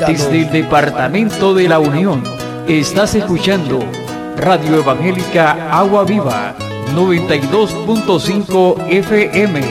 Desde el Departamento de la Unión, estás escuchando Radio Evangélica Agua Viva, 92.5 FM.